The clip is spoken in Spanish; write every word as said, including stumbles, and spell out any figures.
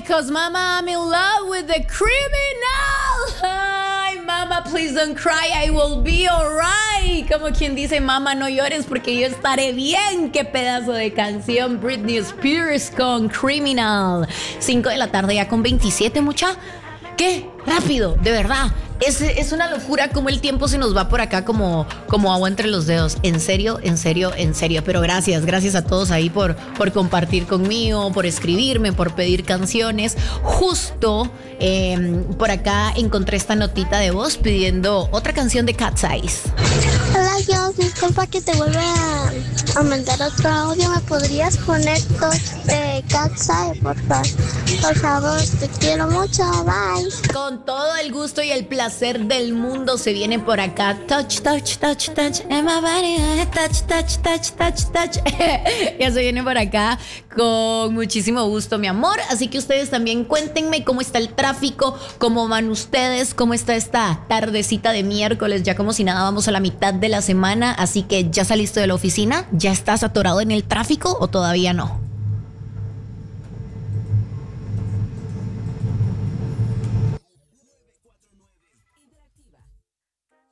cause mama, I'm in love with the criminal. Ay, mama, please don't cry, I will be alright. Como quien dice, mama, no llores porque yo estaré bien. Qué pedazo de canción. Britney Spears con Criminal. cinco de la tarde ya con veintisiete, mucha. ¿Qué? Rápido, de verdad. Es, es una locura cómo el tiempo se nos va por acá como, como agua entre los dedos. En serio, en serio, en serio. Pero gracias, gracias a todos ahí por, por compartir conmigo, por escribirme, por pedir canciones. Justo eh, por acá encontré esta notita de voz pidiendo otra canción de Cat's Eyes. Hola, Dios, disculpa que te vuelva a, a mandar otro audio. ¿Me podrías poner dos de Cat's Eyes, por favor? Por favor, te quiero mucho, bye. Con todo el gusto y el placer del mundo se viene por acá. Touch, touch, touch, touch. And my body, touch, touch, touch, touch, touch. Ya se viene por acá con muchísimo gusto, mi amor. Así que ustedes también cuéntenme cómo está el tráfico, cómo van ustedes, cómo está esta tardecita de miércoles. Ya como si nada vamos a la mitad de la semana. Así que ¿ya saliste de la oficina? ¿Ya estás atorado en el tráfico o todavía no?